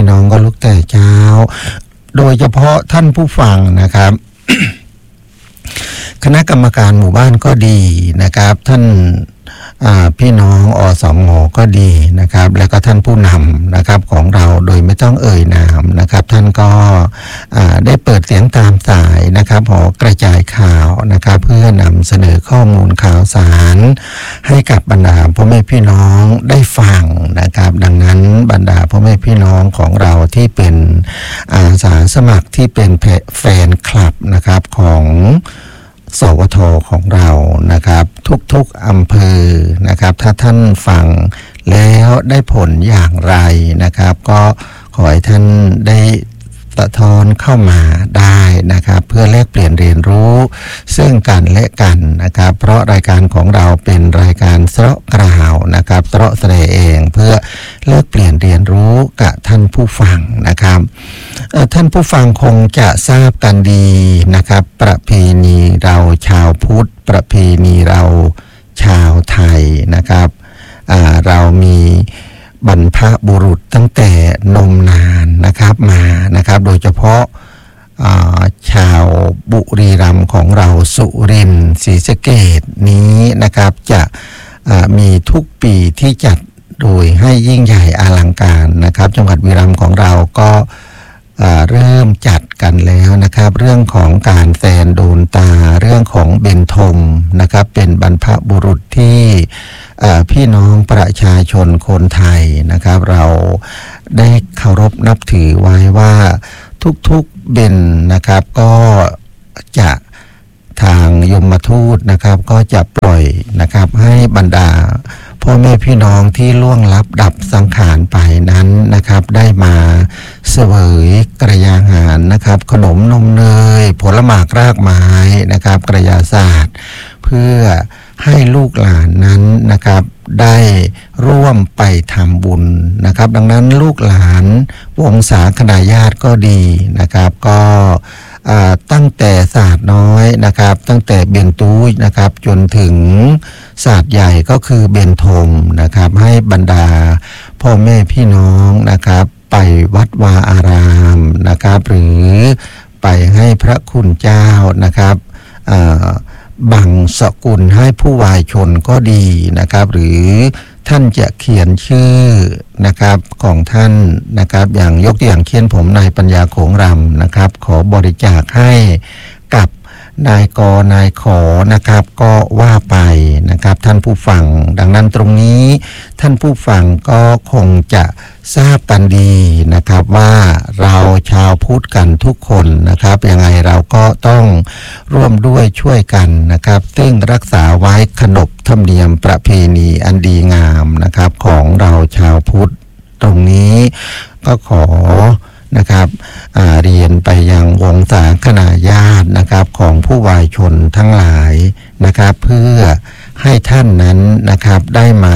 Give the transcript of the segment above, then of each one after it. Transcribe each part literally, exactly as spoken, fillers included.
น้องก็ลุกแต่เช้าโดยเฉพาะท่านผู้ฟังนะครับ คณะกรรมการหมู่บ้านก็ดีนะครับท่านพี่น้องอสม.ก็ดีนะครับแล้วก็ท่านผู้นำนะครับของเราโดยไม่ต้องเอ่ยนามนะครับท่านก็ได้เปิดเสียงตามสายนะครับหอกระจายข่าวนะครับเพื่อนำเสนอข้อมูลข่าวสารให้กับบรรดาพ่อแม่พี่น้องได้ฟังนะครับดังนั้นบรรดาพ่อแม่พี่น้องของเราที่เป็นอาสาสมัครที่เป็นแฟนคลับนะครับของสวทของเรานะครับทุกๆอำเภอนะครับถ้าท่านฟังแล้วได้ผลอย่างไรนะครับก็ขอให้ท่านได้สะท้อนเข้ามาได้นะครับเพื่อแลกเปลี่ยนเรียนรู้ซึ่งกันและกันนะครับเพราะรายการของเราเป็นรายการเสาะกล่าวนะครับเสาะแสดงเองเพื่อแลกเปลี่ยนเรียนรู้กับท่านผู้ฟังนะครับท่านผู้ฟังคงจะทราบกันดีนะครับประเพณีเราชาวพุทธประเพณีเราชาวไทยนะครับเรามีบรรพบุรุษตั้งแต่นมนานนะครับมานะครับโดยเฉพาะชาวบุรีรัมย์ของเราสุรินทร์ศรีสะเกษนี้นะครับจะมีทุกปีที่จัดโดยให้ยิ่งใหญ่อลังการนะครับจังหวัดบุรีรัมย์ของเราก็เริ่มจัดกันแล้วนะครับเรื่องของการแซนโดนตาเรื่องของเบญทมนะครับเป็นบรรพบุรุษที่พี่น้องประชาชนคนไทยนะครับเราได้เคารพนับถือไว้ว่าทุกๆเบญนะครับก็จะทางยมทูตนะครับก็จะปล่อยนะครับให้บรรดาพ่อแม่พี่น้องที่ล่วงลับดับสังขารไปนั้นนะครับได้มาเสวยกระยาหารนะครับขนมนมเนยผลหมากรากไม้นะครับกระยาศาสตร์เพื่อให้ลูกหลานนั้นนะครับได้ร่วมไปทำบุญนะครับดังนั้นลูกหลานวงศาคณาญาติก็ดีนะครับก็ตั้งแต่ศาสตร์น้อยนะครับตั้งแต่เบญตูนะครับจนถึงศาสตร์ใหญ่ก็คือเบญทมนะครับให้บรรดาพ่อแม่พี่น้องนะครับไปวัดวาอารามนะครับหรือไปให้พระคุณเจ้านะครับบังสกุลให้ผู้วายชนก็ดีนะครับหรือท่านจะเขียนชื่อนะครับของท่านนะครับอย่างยกตัวอย่างเช่นผมนายปัญญาโขงรำนะครับขอบริจาคให้กับนายกนายขอนะครับก็ว่าไปนะครับท่านผู้ฟังดังนั้นตรงนี้ท่านผู้ฟังก็คงจะทราบกันดีนะครับว่าเราชาวพุทธกันทุกคนนะครับยังไงเราก็ต้องร่วมด้วยช่วยกันนะครับซึ่งรักษาไว้ขนบธรรมเนียมประเพณีอันดีงามนะครับของเราชาวพุทธตรงนี้ก็ขอนะครับเรียนไปยังวงศาคณาญาตินะครับของผู้วายชนทั้งหลายนะครับเพื่อให้ท่านนั้นนะครับได้มา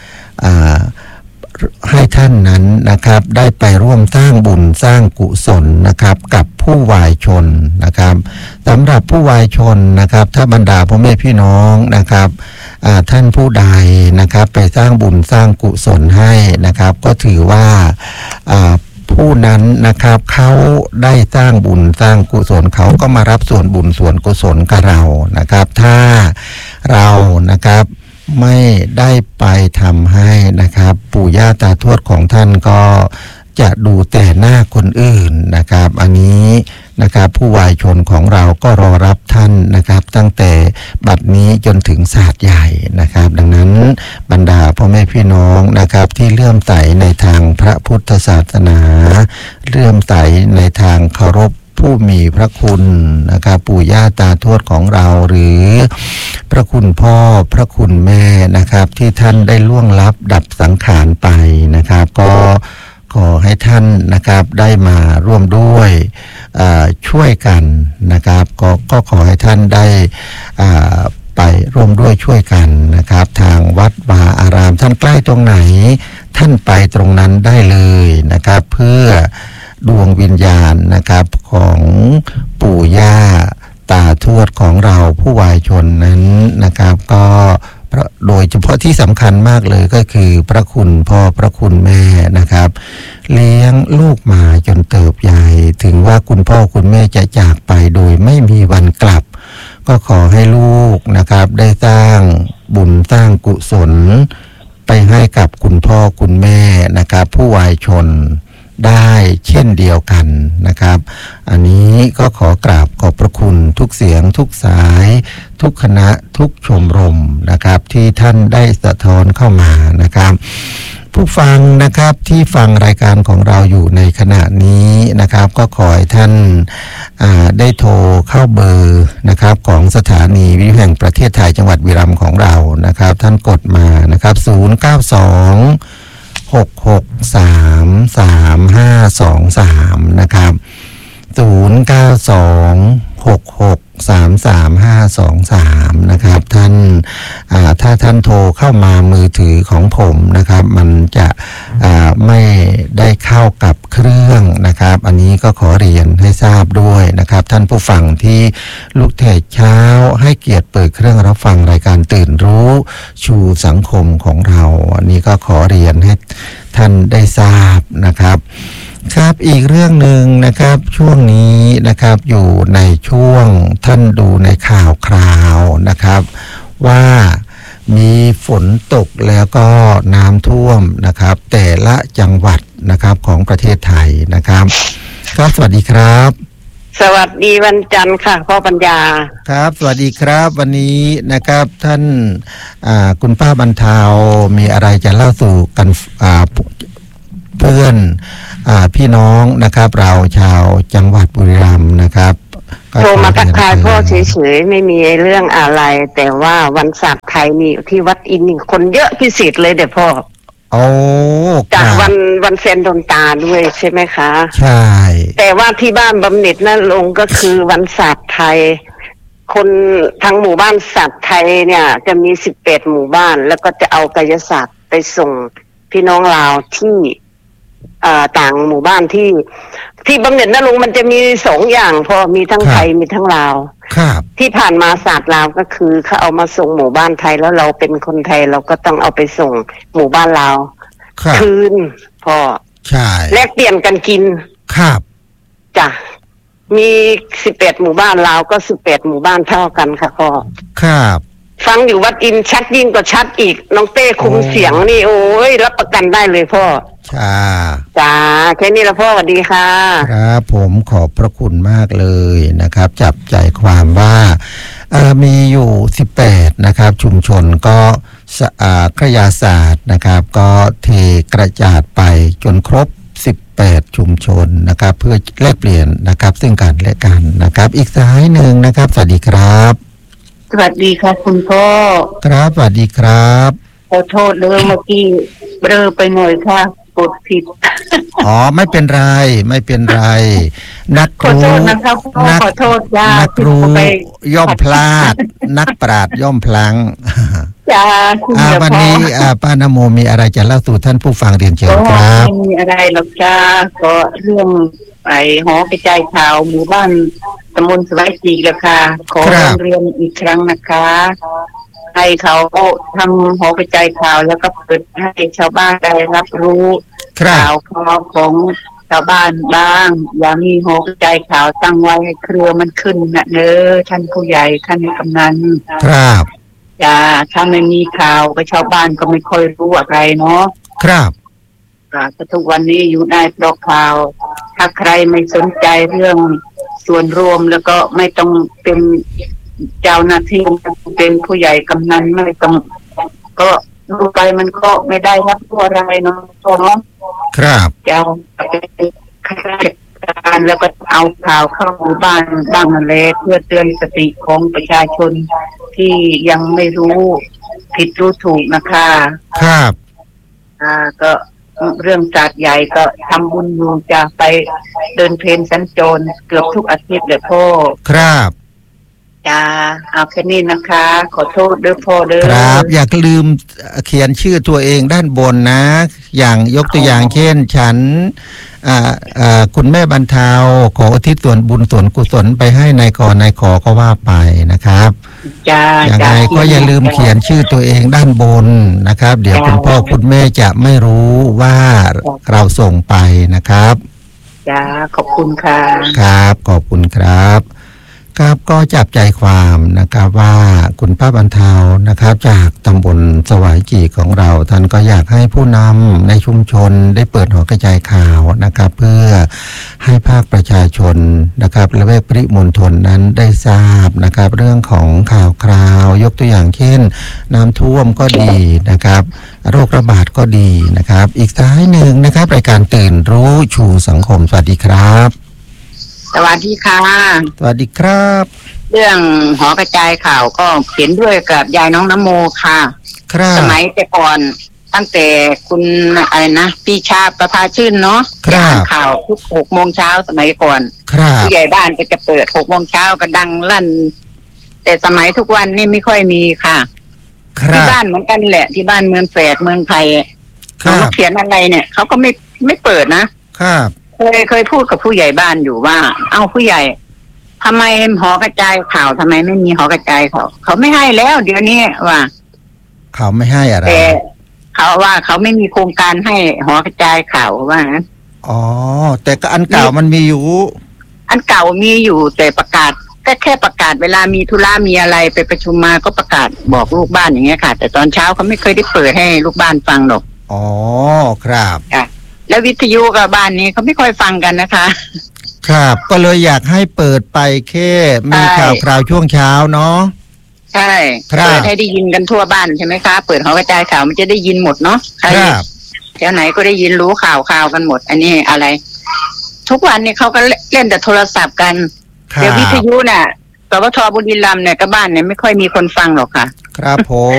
ให้ท่านนั้นนะครับได้ไปร่วมสร้างบุญสร้างกุศลนะครับกับผู้วายชนนะครับสำหรับผู้วายชนนะครับถ้าบรรดาพ่อแม่พี่น้องนะครับท่านผู้ใดนะครับไปสร้างบุญสร้างกุศลให้นะครับก็ถือว่าผู้นั้นนะครับเขาได้สร้างบุญสร้างกุศลเขาก็มารับส่วนบุญส่วนกุศลกับเรานะครับถ้าเรานะครับไม่ได้ไปทำให้นะครับปู่ย่าตาทวดของท่านก็จะดูแต่หน้าคนอื่นนะครับอันนี้นะครับผู้วายชนของเราก็รอรับท่านนะครับตั้งแต่บัดนี้จนถึงศาสตร์ใหญ่นะครับดังนั้นบรรดาพ่อแม่พี่น้องนะครับที่เลื่อมใสในทางพระพุทธศาสนาเลื่อมใสในทางเคารพผู้มีพระคุณนะครับปู่ย่าตาทวดของเราหรือพระคุณพ่อพระคุณแม่นะครับที่ท่านได้ล่วงลับดับสังขารไปนะครับก็ขอให้ท่านนะครับได้มาร่วมด้วยช่วยกันนะครับก็ก็ขอให้ท่านได้ไปร่วมด้วยช่วยกันนะครับทางวัดวาอารามท่านใกล้ตรงไหนท่านไปตรงนั้นได้เลยนะครับเพื่อดวงวิญญาณนะครับของปู่ย่าตาทวดของเราผู้วายชนนั้นนะครับก็เพราะโดยเฉพาะที่สำคัญมากเลยก็คือพระคุณพ่อพระคุณแม่นะครับเลี้ยงลูกมาจนเติบใหญ่ถึงว่าคุณพ่อคุณแม่จะจากไปโดยไม่มีวันกลับก็ขอให้ลูกนะครับได้สร้างบุญสร้างกุศลไปให้กับคุณพ่อคุณแม่นะครับผู้วายชนได้เช่นเดียวกันนะครับอันนี้ก็ขอกราบขอบพระคุณทุกเสียงทุกสายทุกคณะทุกชมรมนะครับที่ท่านได้สะท้อนเข้ามานะครับผู้ฟังนะครับที่ฟังรายการของเราอยู่ในขณะนี้นะครับก็ขอให้ท่านได้โทรเข้าเบอร์นะครับของสถานีวิทยุแห่งประเทศไทยจังหวัดบุรีรัมย์ของเรานะครับท่านกดมานะครับศูนย์ เก้า สอง หก หก สาม สาม ห้า สอง สามนะครับศูนย์ เก้า สอง หก หก สาม สาม ห้า สอง สามนะครับท่านถ้าท่านโทรเข้ามามือถือของผมนะครับมันจะไม่ได้เข้ากับเครื่องนะครับอันนี้ก็ขอเรียนให้ทราบด้วยนะครับท่านผู้ฟังที่ลูกเทศเช้าให้เกียรติเปิดเครื่องรับฟังรายการตื่นรู้ชูสังคมของเราอันนี้ก็ขอเรียนให้ท่านได้ทราบนะครับครับอีกเรื่องหนึ่งนะครับช่วงนี้นะครับอยู่ในช่วงท่านดูในข่าวคราวนะครับว่ามีฝนตกแล้วก็น้ำท่วมนะครับแต่ละจังหวัดนะครับของประเทศไทยนะครับครับสวัสดีครับสวัสดีวันจันทร์ค่ะพ่อปัญญาครับสวัสดีครับวันนี้นะครับท่านคุณป้าบรรเทามีอะไรจะเล่าสู่กันเพื่อนพี่น้องนะครับเราชาวจังหวัดบุรีรัมย์นะครับโทรมาทักทายพ่อเฉยๆไม่มีเรื่องอะไรแต่ว่าวันศาสตร์ไทยนี่ที่วัดอินนี่คนเยอะพิเศษเลยเดี๋ยวพ่อโอ้จากวันวันเซนดนตาด้วยใช่ไหมคะใช่แต่ว่าที่บ้านบำเหน็จนั่นลงก็คือวันศาสตร์ไทยคนทั้งหมู่บ้านศาสตร์ไทยเนี่ยจะมีสิบแปดหมู่บ้านแล้วก็จะเอากายศาสตร์ไปส่งพี่น้องลาวที่ต่างหมู่บ้านที่ที่บำเหน็จนรงค์มันจะมีสองอย่างพอมีทั้งไทยมีทั้งลาวที่ผ่านมาศาสตร์ลาวก็คือเขาเอามาส่งหมู่บ้านไทยแล้วเราเป็นคนไทยเราก็ต้องเอาไปส่งหมู่บ้านลาวคืนพอใช่แลกเปลี่ยนกันกินครับจ้ะมีสิบแปดหมู่บ้านลาวก็สิบแปดหมู่บ้านเท่ากันค่ะพ่อครับฟังอยู่วัดอินชัดยิ่งกว่าชัดอีกน้องเต้คุมเสียงนี่โอ้ยรับประกันได้เลยพ่อจ้าจ้าแค่นี้ละพ่อสวัสดีค่ะครับผมขอบพระคุณมากเลยนะครับจับใจความว่ามีอยู่สิบแปดนะครับชุมชนก็กระยาศาสตร์นะครับก็เทกระจาดไปจนครบสิบแปดชุมชนนะครับเพื่อแลกเปลี่ยนนะครับซึ่งกันและกันนะครับอีกสายหนึ่งนะครับสวัสดีครับสวัสดีค่ะคุณพ่อครับสวัสดีครับขอโทษเลยเมื่อกี้เบลอไปหน่อยค่ะกดผิดอ๋อไม่เป็นไรไม่เป็นไรนักรู้นักขอโทษจ้านักรู้ย่อมพลาดนักปราชญ์ย่อมพลั้งจ้าคุณพ่อวันนี้ป้านโมมีอะไรจะเล่าสู่ท่านผู้ฟังเรียนเชิญครับไม่มีอะไรหรอกจ้าก็เรื่องไปหอกระจายข่าวหมู่บ้านตำบลสวายจีกค่ะขอเรียนอีกครั้งนะคะให้เขาทำหอกระจายข่าวแล้วก็เปิดให้ชาวบ้านได้รับรู้ข่าวของชาวบ้านบ้างอย่ามีหอกระจายข่าวตั้งไว้ให้เครือมันขึ้นนะเนอท่านผู้ใหญ่ท่านกำนันครับจ้าถ้าไม่มีข่าวก็ชาวบ้านก็ไม่ค่อยรู้อะไรเนาะครับก็ทุกวันนี้อยู่ในปลอกข่าวถ้าใครไม่สนใจเรื่องส่วนรวมแล้วก็ไม่ต้องเป็นเจ้าหน้าที่เป็นผู้ใหญ่กำนันไม่ต้องก็รู้ไปมันก็ไม่ได้รับตัวอะไรเนาะตัวเนาะครับเจ้าเป็นข้าราชการแล้วก็เอาข่าวเข้าหมู่บ้านบ้างนั่นแหละเพื่อเตือนสติของประชาชนที่ยังไม่รู้ผิดรู้ถูกนะคะครับอ่าก็เรื่องจัดใหญ่ก็ทำบุญอยู่จะไปเดินเพลนสัญจรเกือบทุกอาทิตย์เลยพ่อครับจ้าเอาแค่นี้นะคะขอโทษด้วยพ่อเด้อครับอย่าลืมเขียนชื่อตัวเองด้านบนนะอย่างยกตัวอย่างเช่นฉันอ่าอ่าคุณแม่บรรเทาขออุทิศส่วนบุญส่วนกุศลไปให้นายกนายขอก็ว่าไปนะครับจ้าอย่างไรก็อย่าลืมเขียนชื่อตัวเองด้านบนนะครับเดี๋ยวคุณพ่อคุณแม่จะไม่รู้ว่าเราส่งไปนะครับจ้าขอบคุณค่ะครับขอบคุณครับครับก็จับใจความนะครับว่าคุณป้าบรรเทานะครับจากตำบลสวายจีของเราท่านก็อยากให้ผู้นำในชุมชนได้เปิดหอกระจายข่าวนะครับเพื่อให้ภาคประชาชนนะครับและเวกปริมณฑลนั้นได้ทราบนะครับเรื่องของข่าวคราวยกตัวอย่างเช่นน้ำท่วมก็ดีนะครับโรคระบาดก็ดีนะครับอีกสายหนึ่งนะครับรายการตื่นรู้ชูสังคมสวัสดีครับสวัสดีค่ะสวัสดีครับเรื่องหอกระจายข่าวก็เขียนด้วยกับยายน้องน้ำโมค่ะครับสมัยแต่ก่อนตั้งแต่คุณอะไรนะพี่ชาประภาชื่นเนาะครับข่าวทุกหกโมงเช้าสมัยก่อนครับผู้ใหญ่บ้านก็จะเปิดหกโมงเช้าก็ดังลั่นแต่สมัยทุกวันนี่ไม่ค่อยมีค่ะที่บ้านเหมือนกันแหละที่บ้านเมืองแฝดเมืองไทยเขาเขียนอะไรเนี่ยเขาก็ไม่ไม่เปิดนะครับเคยเคยพูดกับผู้ใหญ่บ้านอยู่ว่าเอ้าผู้ใหญ่ทำไมหอกระจายข่าวทำไมไม่มีหอกระจายข่าวเขาไม่ให้แล้วเดี๋ยวนี้ว่าเขาไม่ให้อะไรแต่เขาว่าเขาไม่มีโครงการให้หอกระจายข่าวว่าอ๋อแต่ก็อันเก่ามันมีอยู่อันเก่ามีอยู่แต่ประกาศก็แค่ประกาศเวลามีธุระมีอะไรไปประชุมมาก็ประกาศบอกลูกบ้านอย่างเงี้ยค่ะแต่ตอนเช้าเขาไม่เคยได้เปิดให้ลูกบ้านฟังหรอกอ๋อครับค่ะแล้ววิทยุกับบ้านนี้เขาไม่ค่อยฟังกันนะคะครับก็เลยอยากให้เปิดไปแค่มีข่าวคราวช่วงเช้าเนาะใช่เปิดให้ได้ยินกันทั่วบ้านใช่ไหมคะเปิดหอกระจายข่าวมันจะได้ยินหมดเนาะใครแถวไหนก็ได้ยินรู้ข่าวข่าวกันหมดอันนี้อะไรทุกวันนี้เขาก็เล่นแต่โทรศัพท์กันเดี๋ยววิทยุเนี่ยสวทบุรีรัมย์เนี่ยกับบ้านเนี่ยไม่ค่อยมีคนฟังหรอกค่ะครับผม